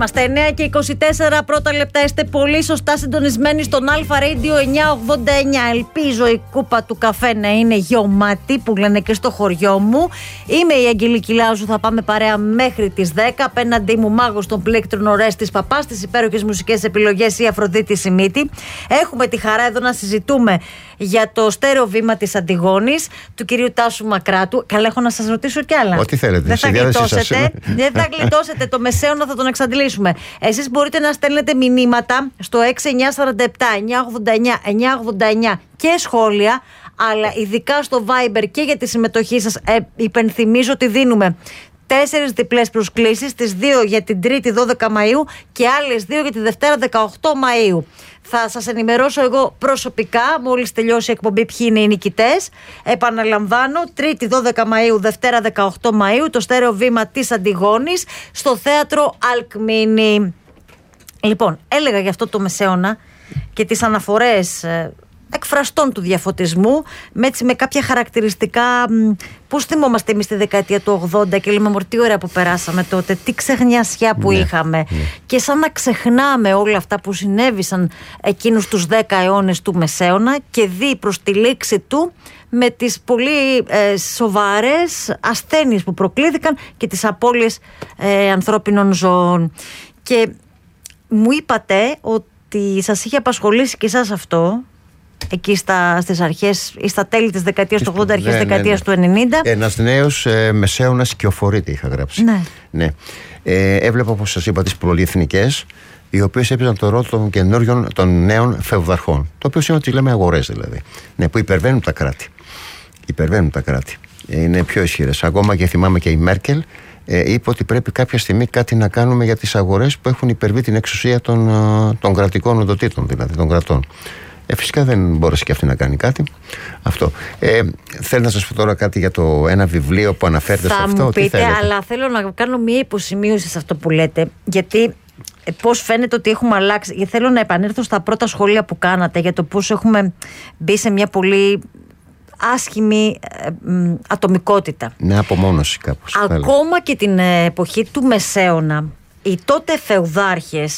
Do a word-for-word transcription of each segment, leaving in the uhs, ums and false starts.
είμαστε. εννιά και είκοσι τέσσερα πρώτα λεπτά. Είστε πολύ σωστά συντονισμένοι στον Αλφα Radio εννιακόσια ογδόντα εννιά. Ελπίζω η κούπα του καφέ να είναι γεωματή, που λένε και στο χωριό μου. Είμαι η Αγγελική Λάζου. Θα πάμε παρέα μέχρι τις δέκα. Απέναντί μου μάγος των πλήκτρων Ορέστης Παπάς, τις υπέροχες μουσικές επιλογές η Αφροδίτη Σιμίτη. Έχουμε τη χαρά εδώ να συζητούμε για το στέρεο βήμα της Αντιγόνης του κυρίου Τάσου Μακράτου. Καλά, έχω να σας ρωτήσω κι άλλα. Ό,τι θέλετε. Δεν θα γλιτώσετε. Δεν θα γλιτώσετε. Το μεσαίωνα θα τον εξαντλήσουμε. Εσείς μπορείτε να στέλνετε μηνύματα στο έξι εννιά τέσσερα επτά εννιακόσια ογδόντα εννιά εννιακόσια ογδόντα εννιά και σχόλια, αλλά ειδικά στο Viber και για τη συμμετοχή σας. Ε, υπενθυμίζω ότι δίνουμε τέσσερις διπλές προσκλήσεις, τις δύο για την Τρίτη δώδεκα Μαΐου και άλλες δύο για τη Δευτέρα δεκαοκτώ Μαΐου. Θα σας ενημερώσω εγώ προσωπικά μόλις τελειώσει η εκπομπή ποιοι είναι οι νικητές. Επαναλαμβάνω, Τρίτη δώδεκα Μαΐου, Δευτέρα δεκαοκτώ Μαΐου, το στέρεο βήμα της Αντιγόνης στο θέατρο Αλκμίνη. Λοιπόν, έλεγα για αυτό το μεσαίωνα και τις αναφορές εκφραστών του διαφωτισμού, με, έτσι, με κάποια χαρακτηριστικά. Πώς θυμόμαστε εμείς τη δεκαετία του ογδόντα και λέμε μωρ, τι ωραία που περάσαμε τότε, τι ξεχνιασιά που ναι, είχαμε. Ναι. Και σαν να ξεχνάμε όλα αυτά που συνέβησαν εκείνους τους δέκα αιώνες του μεσαίωνα και δει προς τη λήξη του με τις πολύ ε, σοβαρές ασθένειες που προκλήθηκαν και τις απώλειες ε, ανθρώπινων ζώων. Και μου είπατε ότι σας είχε απασχολήσει και εσάς αυτό εκεί στα, στις αρχές ή στα τέλη της δεκαετίας του ογδόντα, αρχές της ναι, δεκαετίας ναι, ναι. του ενενήντα. Ένας νέος ε, μεσαίωνας σκιοφορίτη είχα γράψει. Ναι. ναι. Ε, έβλεπα, όπως σας είπα, τις πολυεθνικές, οι οποίες έπαιζαν το ρόλο των καινούριων, των νέων φεουδαρχών. Το οποίο σημαίνει ότι λέμε αγορές δηλαδή. Ναι, που υπερβαίνουν τα κράτη. Υπερβαίνουν τα κράτη. Είναι πιο ισχυρές. Ακόμα και θυμάμαι και η Μέρκελ ε, είπε ότι πρέπει κάποια στιγμή κάτι να κάνουμε για τις αγορές που έχουν υπερβεί την εξουσία των, των κρατικών οντοτήτων, δηλαδή των κρατών. Ε, φυσικά δεν μπόρεσε και αυτή να κάνει κάτι. Αυτό. Ε, θέλω να σας πω τώρα κάτι για το ένα βιβλίο που αναφέρεται θα σε αυτό. Θα μου πείτε, αλλά θέλω να κάνω μία υποσημείωση σε αυτό που λέτε. Γιατί πώς φαίνεται ότι έχουμε αλλάξει. Γιατί θέλω να επανέλθω στα πρώτα σχόλια που κάνατε για το πώς έχουμε μπει σε μια πολύ άσχημη ε, ε, ατομικότητα. Ναι, απομόνωση κάπως. Ακόμα και την εποχή του Μεσαίωνα, οι τότε φεουδάρχες,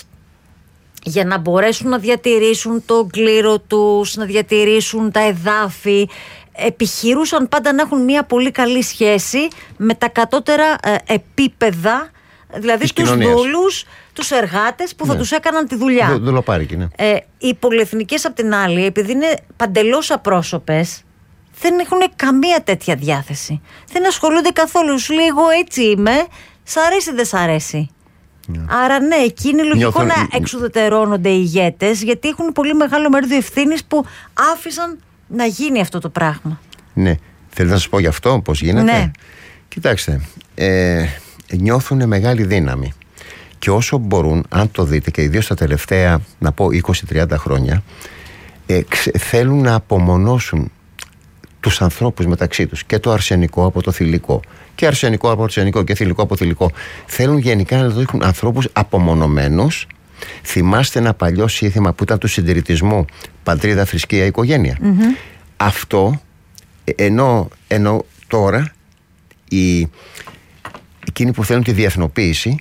για να μπορέσουν να διατηρήσουν το κλήρο τους, να διατηρήσουν τα εδάφη, επιχειρούσαν πάντα να έχουν μια πολύ καλή σχέση με τα κατώτερα ε, επίπεδα, δηλαδή τους δούλους, τους εργάτες που ναι. θα τους έκαναν τη δουλειά. Δου, δουλοπάρικοι, ναι. ε, οι πολυεθνικές απ' την άλλη, επειδή είναι παντελώς απρόσωπες, δεν έχουν καμία τέτοια διάθεση. Δεν ασχολούνται καθόλου. Σου λέει, εγώ έτσι είμαι, σ' αρέσει δεν σ' αρέσει. Yeah. Άρα ναι, εκεί είναι λογικό Νιώθω... να εξουδετερώνονται οι ηγέτες, γιατί έχουν πολύ μεγάλο μερίδιο ευθύνης που άφησαν να γίνει αυτό το πράγμα. Ναι, θέλω να σας πω γι' αυτό πώς γίνεται. Ναι. Κοιτάξτε, ε, νιώθουν μεγάλη δύναμη και όσο μπορούν, αν το δείτε και ιδίως τα τελευταία, να πω είκοσι με τριάντα χρόνια, ε, ξε, θέλουν να απομονώσουν τους ανθρώπους μεταξύ τους, και το αρσενικό από το θηλυκό και αρσενικό από αρσενικό και θηλυκό από θηλυκό. Θέλουν γενικά να δείχνουν ανθρώπους απομονωμένους. Θυμάστε ένα παλιό σύνθημα που ήταν του συντηρητισμού, πατρίδα, θρησκεία, οικογένεια. Mm-hmm. Αυτό, ενώ, ενώ τώρα οι, εκείνοι που θέλουν τη διεθνοποίηση,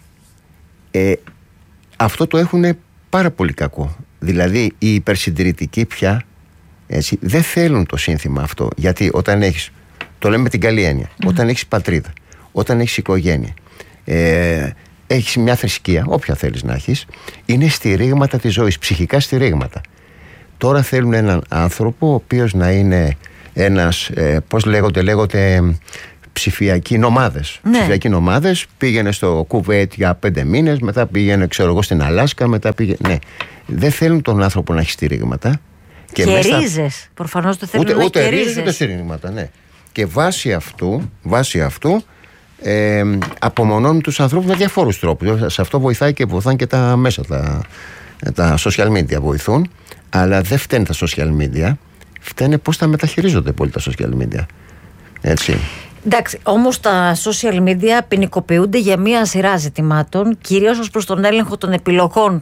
ε, αυτό το έχουν πάρα πολύ κακό. Δηλαδή οι υπερσυντηρητικοί πια, έτσι, δεν θέλουν το σύνθημα αυτό. Γιατί όταν έχεις, το λέμε με την καλή έννοια, mm. όταν έχεις πατρίδα, όταν έχεις οικογένεια, ε, έχεις μια θρησκεία, όποια θέλεις να έχεις, είναι στηρίγματα της ζωής, ψυχικά στηρίγματα. Τώρα θέλουν έναν άνθρωπο ο οποίος να είναι ένας, ε, πώς λέγονται, λέγονται ψηφιακοί νομάδες. Ναι. Ψηφιακοί νομάδες, πήγαινε στο Κουβέτ για πέντε μήνες, μετά πήγαινε, ξέρω εγώ, στην Αλάσκα, μετά πήγαινε. Ναι. Δεν θέλουν τον άνθρωπο να έχει στηρίγματα. Και, και μέσα... ρίζες. Προφανώς το θέλουν ούτε, να ούτε έχει ρίζες ούτε στηρίγματα, ναι. Και βάσει αυτού, βάσει αυτού ε, απομονώνουν τους ανθρώπους με διαφόρους τρόπους. Σε αυτό βοηθάει και βοηθάνε και τα μέσα, τα, τα social media βοηθούν. Αλλά δεν φταίνε τα social media, φταίνε πώς τα μεταχειρίζονται πολύ τα social media. Έτσι. Εντάξει, όμως τα social media ποινικοποιούνται για μία σειρά ζητημάτων, κυρίως ως προς τον έλεγχο των επιλογών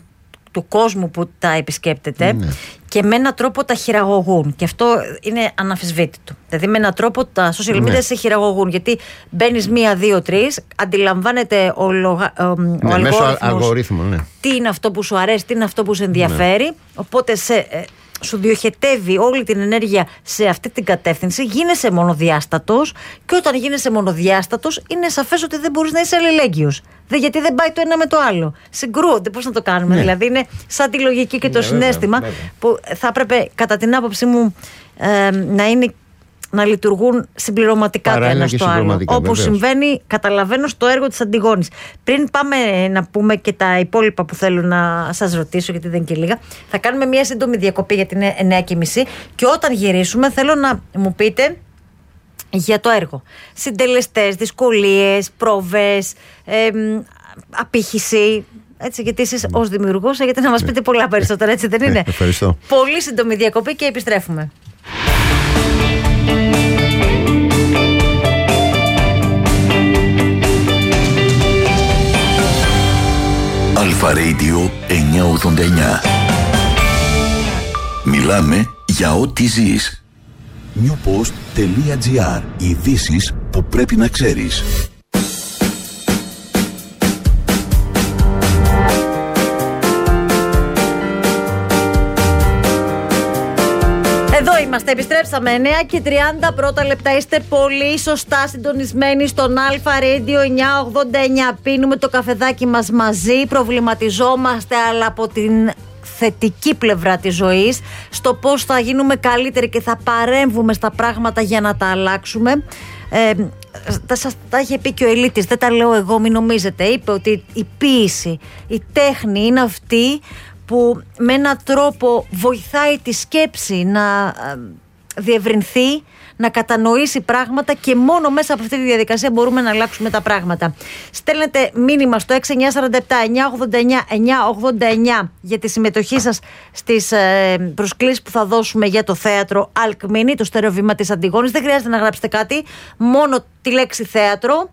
του κόσμου που τα επισκέπτεται, ναι. και με έναν τρόπο τα χειραγωγούν. Και αυτό είναι αναμφισβήτητο. Δηλαδή, με έναν τρόπο τα social media, ναι. σε χειραγωγούν. Γιατί μπαίνεις μία, δύο, τρεις, αντιλαμβάνεται ο, λογα... ναι, ο αλγόριθμος, αλγορίθμο, ναι. τι είναι αυτό που σου αρέσει, τι είναι αυτό που σε ενδιαφέρει. Ναι. Οπότε σε, σου διοχετεύει όλη την ενέργεια σε αυτή την κατεύθυνση, γίνεσαι μονοδιάστατος, και όταν γίνεσαι μονοδιάστατος είναι σαφές ότι δεν μπορείς να είσαι αλληλέγγυος. Δε, γιατί δεν πάει το ένα με το άλλο. Συγκρούονται, πώς να το κάνουμε. Ναι. Δηλαδή είναι σαν τη λογική και το ναι, συναίσθημα, βέβαια, βέβαια. που θα έπρεπε κατά την άποψή μου ε, να είναι, να λειτουργούν συμπληρωματικά το ένα στο άλλο. Όπως συμβαίνει, καταλαβαίνω, στο έργο της Αντιγόνης. Πριν πάμε να πούμε και τα υπόλοιπα που θέλω να σας ρωτήσω, γιατί δεν είναι και λίγα, θα κάνουμε μια σύντομη διακοπή για την εννιά και μισή, και όταν γυρίσουμε θέλω να μου πείτε για το έργο. Συντελεστές, δυσκολίες, πρόβες, ε, απήχηση. Έτσι, γιατί εσείς ως δημιουργός έχετε να μας πείτε πολλά περισσότερα, έτσι δεν είναι? Ευχαριστώ. Πολύ σύντομη διακοπή και επιστρέφουμε. Αλφα Radio εννιακόσια ογδόντα εννιά. Μιλάμε για ό,τι ζεις. newpost.gr. Ειδήσεις που πρέπει να ξέρεις. Εδώ είμαστε, επιστρέψαμε. εννιά και τριάντα πρώτα λεπτά. Είστε πολύ σωστά συντονισμένοι στον Αλφα Radio εννιακόσια ογδόντα εννιά. Πίνουμε το καφεδάκι μας μαζί, προβληματιζόμαστε, αλλά από την θετική πλευρά της ζωής, στο πώς θα γίνουμε καλύτεροι και θα παρέμβουμε στα πράγματα για να τα αλλάξουμε. Ε, θα σας τα είχε πει και ο Ελίτης, δεν τα λέω εγώ, μην νομίζετε. Είπε ότι η ποίηση, η τέχνη είναι αυτή που με έναν τρόπο βοηθάει τη σκέψη να διευρυνθεί, να κατανοήσει πράγματα, και μόνο μέσα από αυτή τη διαδικασία μπορούμε να αλλάξουμε τα πράγματα. Στέλνετε μήνυμα στο έξι εννιά τέσσερα επτά εννιακόσια ογδόντα εννιά εννιακόσια ογδόντα εννιά για τη συμμετοχή σας στις ε, προσκλήσεις που θα δώσουμε για το θέατρο Αλκμίνη, το στερεοβήμα της Αντιγόνης. Δεν χρειάζεται να γράψετε κάτι, μόνο τη λέξη θέατρο.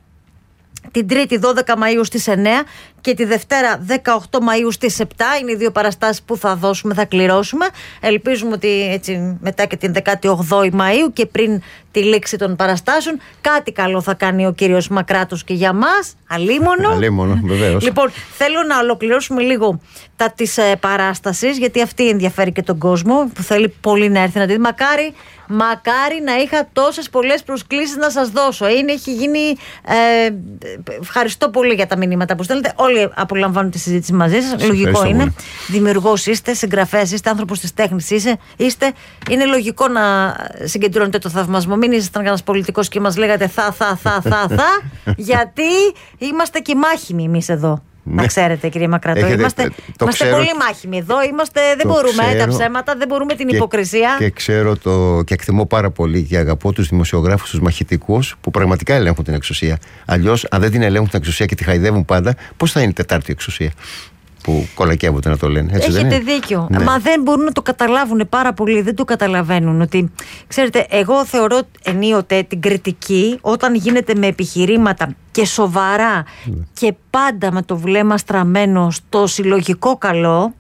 Την Τρίτη δώδεκα Μαΐου στις εννιά και τη Δευτέρα δεκαοκτώ Μαΐου στις επτά. Είναι οι δύο παραστάσεις που θα δώσουμε, θα κληρώσουμε. Ελπίζουμε ότι έτσι μετά και την δεκαοκτώ Μαΐου και πριν τη λήξη των παραστάσεων κάτι καλό θα κάνει ο κύριος Μακράτος και για μας. Αλίμονο. Αλίμονο, βεβαίως. Λοιπόν, θέλω να ολοκληρώσουμε λίγο τα της ε, παράστασης, γιατί αυτή ενδιαφέρει και τον κόσμο που θέλει πολύ να έρθει να τη δει. Μακάρι, μακάρι να είχα τόσες πολλές προσκλήσεις να σας δώσω. Είναι, έχει γίνει. Ε, ευχαριστώ πολύ για τα μηνύματα που στέλνετε. Όλοι απολαμβάνουν τη συζήτηση μαζί σας. Λογικό είναι. Πολύ. Δημιουργός είστε, συγγραφέας είστε, άνθρωπος της τέχνης είστε, είστε. Είναι λογικό να συγκεντρώνετε το θαυμασμό. Μην ήσασταν κανένας πολιτικός και μας λέγατε θα, θα, θα, θα, θα. Γιατί είμαστε και μάχημοι εμείς εδώ. Να ξέρετε, κύριε Μακράτο, Έχετε, είμαστε, είμαστε ξέρω, πολύ μάχημοι εδώ. Είμαστε, δεν μπορούμε ξέρω, τα ψέματα, δεν μπορούμε την και, υποκρισία. Και ξέρω το, και εκτιμώ πάρα πολύ και αγαπώ τους δημοσιογράφους, τους μαχητικούς που πραγματικά ελέγχουν την εξουσία. Αλλιώς, αν δεν την ελέγχουν την εξουσία και τη χαϊδεύουν πάντα, πώς θα είναι η τετάρτη εξουσία που κολακεύονται να το λένε? Έτσι Έχετε δεν είναι? δίκιο. Ναι. Μα δεν μπορούν να το καταλάβουν πάρα πολύ. Δεν το καταλαβαίνουν. Ότι, ξέρετε, εγώ θεωρώ ενίοτε την κριτική όταν γίνεται με επιχειρήματα και σοβαρά ναι. και πάντα με το βλέμμα στραμμένο στο συλλογικό καλό,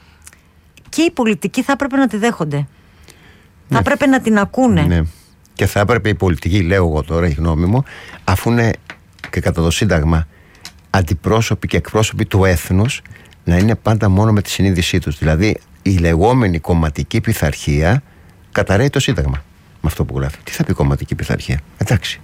και οι πολιτικοί θα έπρεπε να τη δέχονται. Ναι. Θα έπρεπε να την ακούνε. Ναι. Και θα έπρεπε οι πολιτικοί, λέω εγώ τώρα, η γνώμη μου, αφού είναι και κατά το Σύνταγμα αντιπρόσωποι και εκπρόσωποι του έθνους, να είναι πάντα μόνο με τη συνείδησή τους. Δηλαδή η λεγόμενη κομματική πειθαρχία καταρρέει το Σύνταγμα με αυτό που γράφει. Τι θα πει κομματική πειθαρχία? Εντάξει.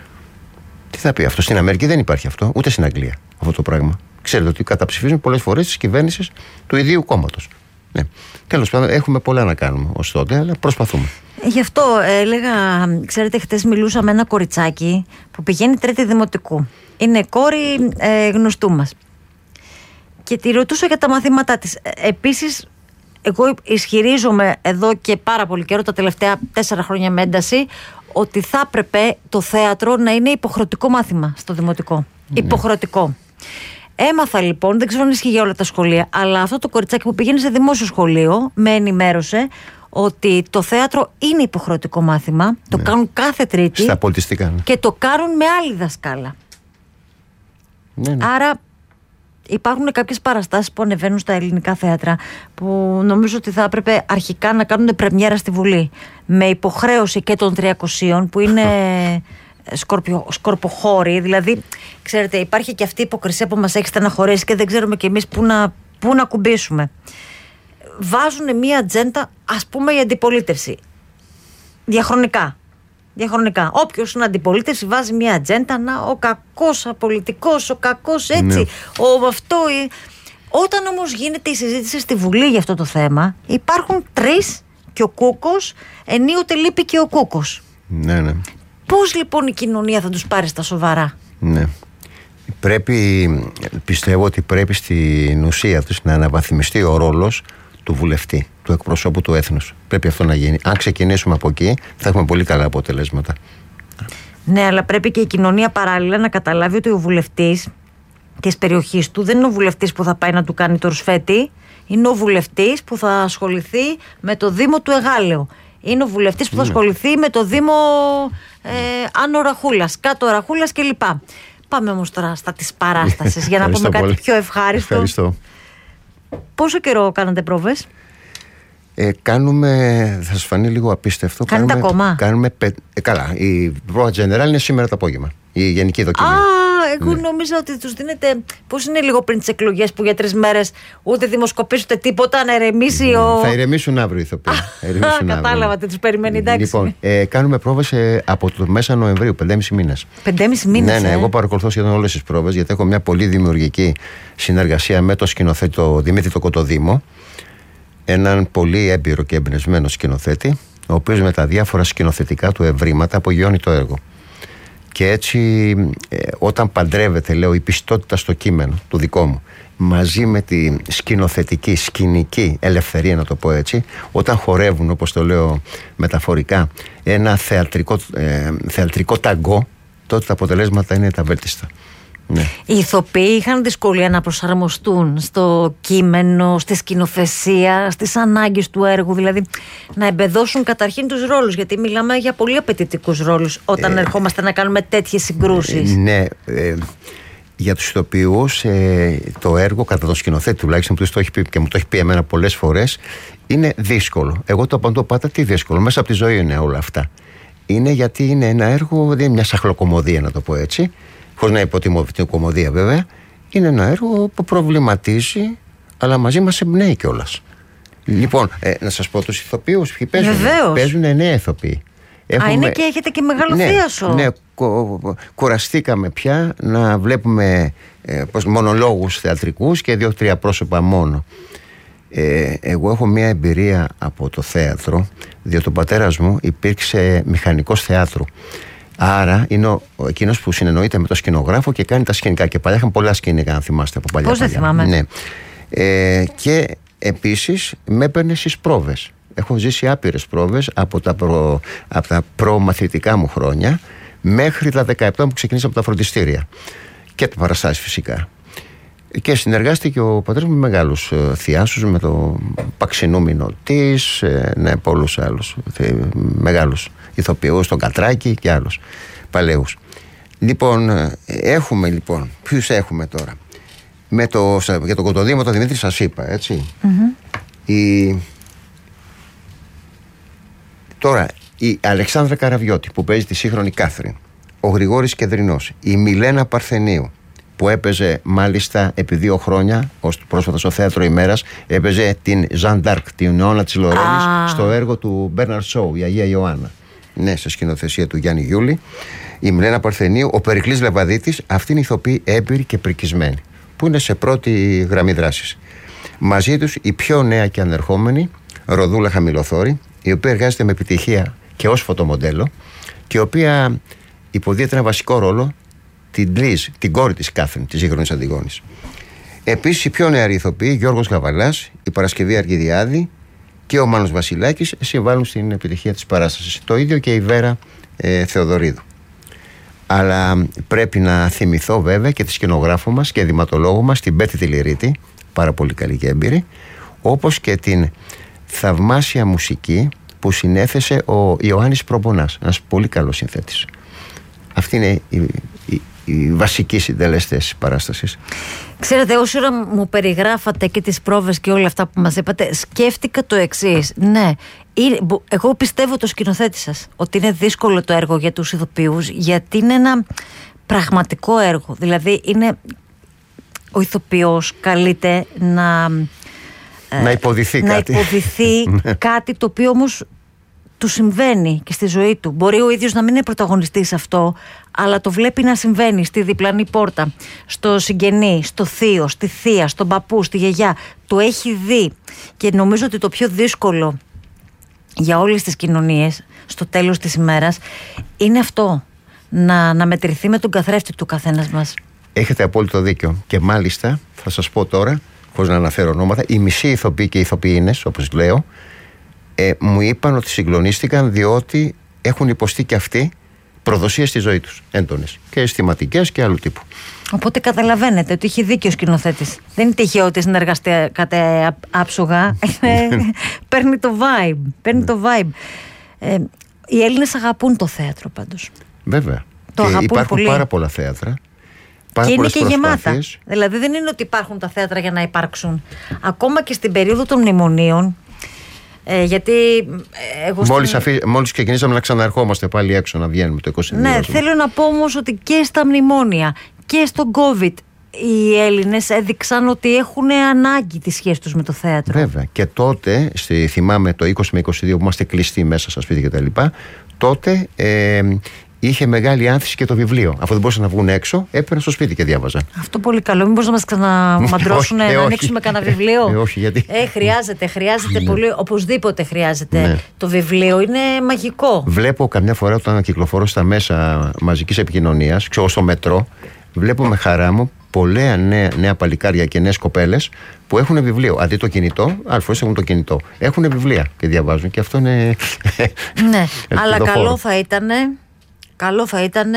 Τι θα πει αυτό? Στην Αμερική δεν υπάρχει αυτό, ούτε στην Αγγλία αυτό το πράγμα. Ξέρετε ότι καταψηφίζουν πολλές φορές τις κυβέρνησεις του ιδίου κόμματος. Ναι. Τέλος πάντων, έχουμε πολλά να κάνουμε ως τότε, αλλά προσπαθούμε. Γι' αυτό έλεγα, ξέρετε, χτες μιλούσα με ένα κοριτσάκι που πηγαίνει τρίτη δημοτικού. Είναι κόρη ε, γνωστού μας. Και τη ρωτούσα για τα μαθήματά της. Επίσης, εγώ ισχυρίζομαι εδώ και πάρα πολύ καιρό, τα τελευταία τέσσερα χρόνια με ένταση, ότι θα έπρεπε το θέατρο να είναι υποχρεωτικό μάθημα στο δημοτικό. Ναι. Υποχρεωτικό. Έμαθα λοιπόν, δεν ξέρω αν ισχύει για όλα τα σχολεία, αλλά αυτό το κοριτσάκι που πηγαίνει σε δημόσιο σχολείο με ενημέρωσε ότι το θέατρο είναι υποχρεωτικό μάθημα. Ναι. Το κάνουν κάθε Τρίτη. Στα πολιτιστικά. Ναι. Και το κάνουν με άλλη δασκάλα. Ναι, ναι. Άρα υπάρχουν κάποιες παραστάσεις που ανεβαίνουν στα ελληνικά θέατρα που νομίζω ότι θα έπρεπε αρχικά να κάνουν πρεμιέρα στη Βουλή με υποχρέωση και των τριακοσίων που είναι σκορπιο, σκορποχώροι. Δηλαδή, ξέρετε, υπάρχει και αυτή η υποκρισία που μας έχει στεναχωρήσει και δεν ξέρουμε κι εμείς πού να, πού να κουμπίσουμε. Βάζουν μία ατζέντα, ας πούμε, η αντιπολίτευση. Διαχρονικά. Διαχρονικά. Όποιος είναι αντιπολίτευση βάζει μία ατζέντα, να ο κακός απολυτικός, ο κακός έτσι, ναι. ο αυτό. Η... Όταν όμως γίνεται η συζήτηση στη Βουλή για αυτό το θέμα, υπάρχουν τρεις και ο Κούκος, ενίοτε λείπει και ο Κούκος. Ναι, ναι. Πώς λοιπόν η κοινωνία θα τους πάρει στα σοβαρά? Ναι. Πρέπει, πιστεύω ότι πρέπει στην ουσία τους να αναβαθμιστεί ο ρόλος του βουλευτή, του εκπροσώπου του έθνους. Πρέπει αυτό να γίνει. Αν ξεκινήσουμε από εκεί, θα έχουμε πολύ καλά αποτελέσματα. Ναι, αλλά πρέπει και η κοινωνία παράλληλα να καταλάβει ότι ο βουλευτής της περιοχής του δεν είναι ο βουλευτής που θα πάει να του κάνει το ρουσφέτη, είναι ο βουλευτής που θα ασχοληθεί με το Δήμο του Εγάλεου. Είναι ο βουλευτής που θα ασχοληθεί με το Δήμο ε, Άνω Ραχούλας, Κάτω Ραχούλας κλπ. Πάμε όμως τώρα στα της παράστασης για να πούμε κάτι πιο ευχάριστο. Ευχαριστώ. Πόσο καιρό κάνατε πρόβες? Ε, κάνουμε, θα σας φανεί λίγο απίστευτο. Κάνετε κάνουμε, ακόμα? Κάνουμε, ε, καλά, η πρόβα General είναι σήμερα το απόγευμα. Η γενική δοκιμή. Α, εγώ ναι. νόμιζα ότι τους δίνετε. Πώς είναι λίγο πριν τις εκλογές που για τρεις μέρες ούτε δημοσκοπήσεις ούτε τίποτα, να ηρεμήσει ο. Θα ηρεμήσουν αύριο οι ηθοποιοί. Κατάλαβα τι τους περιμένει, εντάξει. Λοιπόν, ε, κάνουμε πρόβες ε, από το μέσα Νοεμβρίου, πεντέμισι μήνες. Πεντέμισι μήνες. Ναι, ναι, ε? εγώ παρακολουθώ σχεδόν όλες τις πρόβες γιατί έχω μια πολύ δημιουργική συνεργασία με το σκηνοθέτη το Δημήτρη το Κοτοδήμο. Έναν πολύ έμπειρο και εμπνευσμένο σκηνοθέτη, ο οποίος με τα διάφορα σκηνοθετικά του ευρήματα απογειώνει το έργο. Και έτσι, ε, όταν παντρεύεται, λέω, η πιστότητα στο κείμενο, του δικό μου, μαζί με τη σκηνοθετική, σκηνική ελευθερία, να το πω έτσι, όταν χορεύουν, όπως το λέω μεταφορικά, ένα θεατρικό, ε, θεατρικό ταγκό, τότε τα αποτελέσματα είναι τα βέλτιστα. Ναι. Οι ηθοποιοί είχαν δυσκολία να προσαρμοστούν στο κείμενο, στη σκηνοθεσία, στις ανάγκες του έργου, δηλαδή να εμπεδώσουν καταρχήν τους ρόλους, γιατί μιλάμε για πολύ απαιτητικούς ρόλους όταν ε, ερχόμαστε να κάνουμε τέτοιες συγκρούσεις. Ε, ναι, ε, για τους ηθοποιούς ε, το έργο, κατά τον σκηνοθέτη τουλάχιστον, που το έχει πει και μου το έχει πει εμένα πολλές φορές, είναι δύσκολο. Εγώ το απαντώ πάντα, τι δύσκολο, μέσα από τη ζωή είναι όλα αυτά. Είναι γιατί είναι ένα έργο, δεν είναι μια σαχλοκομωδία, να το πω έτσι, χωρίς να υποτιμώ την κομμωδία βέβαια. Είναι ένα έργο που προβληματίζει, αλλά μαζί μας εμπνέει κιόλας. Λοιπόν, ε, να σας πω τους ηθοποιούς ποιοι παίζουν. Βεβαίως. Παίζουν εννέα ηθοποιοί. Έχουμε... Α, είναι και έχετε και μεγάλο ναι, θίασο. Ναι, κο, κουραστήκαμε πια να βλέπουμε ε, πως, μονολόγους θεατρικούς και δύο-τρία πρόσωπα μόνο. Ε, εγώ έχω μια εμπειρία από το θέατρο, διότι ο πατέρας μου υπήρξε μηχανικός θεάτρου. Άρα είναι ο, ο εκείνος που συνεννοείται με το σκηνογράφο και κάνει τα σκηνικά. Και παλιά είχαν πολλά σκηνικά, αν θυμάστε από παλιά. Πώς δεν θυμάμαι. Ναι. Ε, και επίσης με έπαιρνε στις πρόβες. Έχω ζήσει άπειρες πρόβες από τα, προ, από τα προμαθητικά μου χρόνια μέχρι τα δεκαεπτά που ξεκίνησα από τα φροντιστήρια. Και τα παραστάσεις φυσικά. Και συνεργάστηκε ο πατέρας μου με μεγάλους ε, θειάσους, με το Παξινού Μινωτής, ε, ναι, πολλούς άλλους θε, μεγάλους ηθοποιούς, τον Κατράκη και άλλους παλαιούς. Λοιπόν, ε, έχουμε λοιπόν, ποιους έχουμε τώρα? Με το, για τον Κοτοδήμο, τον Δημήτρη σας είπα, έτσι. Mm-hmm. Η, τώρα, η Αλεξάνδρα Καραβιώτη που παίζει τη σύγχρονη Κάθριν, ο Γρηγόρης Κεντρινός, η Μιλένα Παρθενίου, που έπαιζε μάλιστα επί δύο χρόνια, ως πρόσφατα στο Θέατρο Ημέρας, έπαιζε την Ζαν Ντάρκ, την Ιωάννα της Λορένης, ah. στο έργο του Μπέρναρντ Σόου, η Αγία Ιωάννα. Ναι, σε σκηνοθεσία του Γιάννη Γιούλη. Η Μιλένα Παρθενίου, ο Περικλής Λεβαδίτης, αυτή είναι ηθοποιοί έμπειροι και πρικισμένοι, που είναι σε πρώτη γραμμή δράσης. Μαζί τους η πιο νέα και ανερχόμενη, Ροδούλα Χαμηλοθόρη, η οποία εργάζεται με επιτυχία και ως φωτομοντέλο και η οποία υποδίεται ένα βασικό ρόλο, την Λίζ, την κόρη της Κάθριν, της σύγχρονης Αντιγόνης. Επίσης, οι πιο νεαροί ηθοποιοί, Γιώργος Γαβαλάς, η Παρασκευή Αργυδιάδη και ο Μάνος Βασιλάκης συμβάλλουν στην επιτυχία της παράστασης. Το ίδιο και η Βέρα ε, Θεοδωρίδου. Αλλά πρέπει να θυμηθώ βέβαια και τη σκηνογράφο μας και δηματολόγο μας, την Πέτη Τηληρίτη, πάρα πολύ καλή και έμπειρη, όπως και την θαυμάσια μουσική που συνέθεσε ο Ιωάννης Προπονάς, ένας πολύ καλός συνθέτης. Αυτή είναι η, η, οι βασικοί συντελεστές της παράστασης. Ξέρετε, όσο ώρα μου περιγράφατε και τις πρόβες και όλα αυτά που μας είπατε, σκέφτηκα το εξής. Ναι, εγώ πιστεύω το σκηνοθέτη σας ότι είναι δύσκολο το έργο για τους ηθοποιούς, γιατί είναι ένα πραγματικό έργο. Δηλαδή είναι, ο ηθοποιός καλείται να να υποδηθεί να κάτι, υποδηθεί κάτι το οποίο όμως του συμβαίνει και στη ζωή του. Μπορεί ο ίδιος να μην είναι πρωταγωνιστής αυτό, αλλά το βλέπει να συμβαίνει στη διπλανή πόρτα, στο συγγενή, στο θείο, στη θεία, στον παππού, στη γιαγιά. Το έχει δει. Και νομίζω ότι το πιο δύσκολο για όλες τις κοινωνίες στο τέλος της ημέρας είναι αυτό, να, να μετρηθεί με τον καθρέφτη του καθένας μας. Έχετε απόλυτο δίκιο. Και μάλιστα θα σας πω τώρα, χωρίς να αναφέρω ονόματα, οι μισοί ηθοποιοί και ηθοποιίνες, όπως λέω, ε, μου είπαν ότι συγκλονίστηκαν διότι έχουν υποστεί και αυτοί προδοσίες στη ζωή τους, έντονες και αισθηματικές και άλλου τύπου. Οπότε καταλαβαίνετε ότι έχει δίκιο ο σκηνοθέτης. Δεν είναι τυχαίο ότι συνεργαστήκατε άψογα. Παίρνει το vibe. Παίρνει το vibe. Ε, οι Έλληνες αγαπούν το θέατρο πάντως. Βέβαια. Το και αγαπούν υπάρχουν πολύ. πάρα πολλά θέατρα. Πάρα και είναι και προσπάθειες. γεμάτα. Δηλαδή δεν είναι ότι υπάρχουν τα θέατρα για να υπάρξουν. Ακόμα και στην περίοδο των μνημονίων. Ε, γιατί εγώ Μόλις, στην... αφή... Μόλις ξεκινήσαμε να ξαναρχόμαστε πάλι έξω, να βγαίνουμε το είκοσι δύο. Ναι, θέλω να πω όμως ότι και στα μνημόνια και στον COVID οι Έλληνες έδειξαν ότι έχουν ανάγκη τη σχέση τους με το θέατρο. Βέβαια. Και τότε, στη, θυμάμαι το είκοσι με είκοσι δύο που είμαστε κλειστοί μέσα στα σπίτια κτλ. Τότε ε, είχε μεγάλη άνθηση και το βιβλίο. Αφού δεν μπορούσαν να βγουν έξω, έπαιρναν στο σπίτι και διάβαζαν. Αυτό πολύ καλό. Μήπως να μας ξαναμαντρώσουν, ε, να όχι. ανοίξουμε κανένα βιβλίο. Ε, όχι, γιατί. Ε, χρειάζεται, χρειάζεται πολύ. Οπωσδήποτε χρειάζεται. Ναι. Το βιβλίο είναι μαγικό. Βλέπω καμιά φορά όταν κυκλοφορώ στα μέσα μαζικής επικοινωνίας, ξέρω στο μετρό, βλέπω με χαρά μου πολλά νέα, νέα παλικάρια και νέες κοπέλες που έχουν βιβλίο. Αντί το κινητό, άλλες φορές έχουν το κινητό. Έχουν βιβλία και διαβάζουν και αυτό είναι. Ναι, αλλά καλό θα ήτανε. Καλό θα ήταν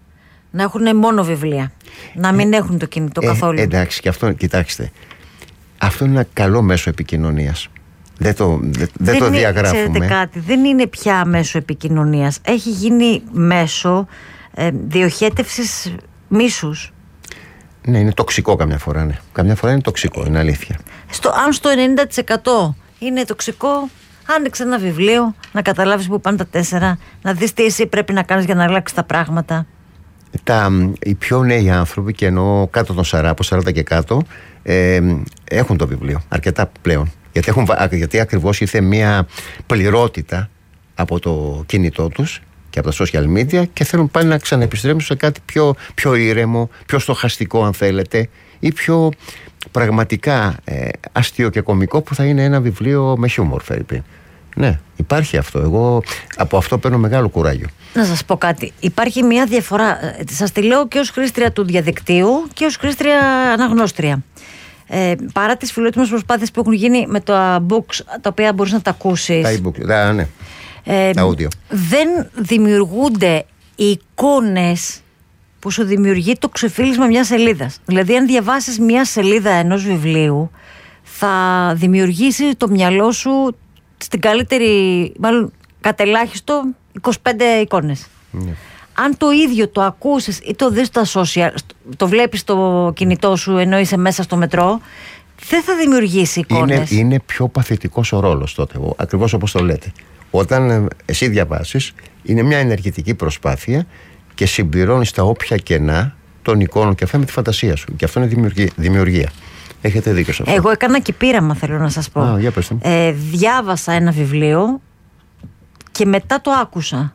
να έχουν μόνο βιβλία. Να μην έχουν το κινητό ε, καθόλου. Εντάξει, και αυτό, κοιτάξτε. Αυτό είναι ένα καλό μέσο επικοινωνίας. Δεν το, δε, δεν δεν το είναι, διαγράφουμε. Ξέρετε κάτι, δεν είναι πια μέσο επικοινωνίας. Έχει γίνει μέσο ε, διοχέτευσης μίσους. Ναι, είναι τοξικό καμιά φορά. Ναι. Καμιά φορά είναι τοξικό, είναι αλήθεια. Στο, αν στο ενενήντα τοις εκατό είναι τοξικό, άνοιξε ένα βιβλίο, να καταλάβεις που πάνε τα τέσσερα, να δεις τι εσύ πρέπει να κάνεις για να αλλάξεις τα πράγματα. Τα, οι πιο νέοι άνθρωποι, και εννοώ κάτω των σαράντα, από σαράντα και κάτω, ε, έχουν το βιβλίο αρκετά πλέον. Γιατί, έχουν, γιατί ακριβώς ήρθε μια πληρότητα από το κινητό τους και από τα social media και θέλουν πάλι να ξαναεπιστρέψουν σε κάτι πιο, πιο ήρεμο, πιο στοχαστικό αν θέλετε, ή πιο πραγματικά ε, αστείο και κωμικό, που θα είναι ένα βιβλίο με χιούμορ, φέρει. Ναι, υπάρχει αυτό. Εγώ από αυτό παίρνω μεγάλο κουράγιο. Να σας πω κάτι. Υπάρχει μια διαφορά. Σας τη λέω και ως χρήστρια του διαδικτύου και ως χρήστρια αναγνώστρια. Ε, παρά τις φιλότιμες προσπάθειες που έχουν γίνει με τα books, τα οποία μπορείς να τα ακούσεις. Τα e-book, τα, ναι. Ε, τα audio. Δεν δημιουργούνται εικόνες που σου δημιουργεί το ξεφύλισμα μιας σελίδας. Δηλαδή, αν διαβάσεις μια σελίδα ενός βιβλίου, θα δημιουργήσει το μυαλό σου στην καλύτερη, μάλλον κατελάχιστο, είκοσι πέντε εικόνες. Ναι. Αν το ίδιο το ακούσεις ή το δεις στα social, το βλέπεις στο κινητό σου ενώ είσαι μέσα στο μετρό, δεν θα δημιουργήσει εικόνες. Είναι, είναι πιο παθητικός ο ρόλος τότε, ακριβώς όπως το λέτε. Όταν εσύ διαβάσεις, είναι μια ενεργητική προσπάθεια και συμπληρώνεις τα όποια κενά των εικόνων και αυτά με τη φαντασία σου. Και αυτό είναι δημιουργία. δημιουργία. Έχετε δίκιο σε αυτό. Εγώ έκανα και πείραμα, θέλω να σας πω. Α, για πες. Ε, διάβασα ένα βιβλίο και μετά το άκουσα.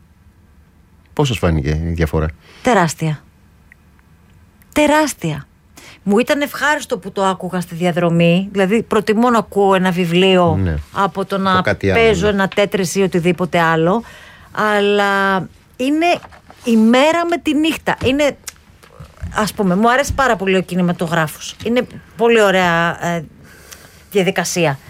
Πώς σας φάνηκε η διαφορά? Τεράστια. Τεράστια. Μου ήταν ευχάριστο που το άκουγα στη διαδρομή. Δηλαδή προτιμώ να ακούω ένα βιβλίο, ναι, από το να το παίζω, ναι, ένα τέτρις ή οτιδήποτε άλλο. Αλλά είναι η μέρα με τη νύχτα. Είναι, ας πούμε, μου αρέσει πάρα πολύ ο κινηματογράφος. Είναι πολύ ωραία ε, διαδικασία.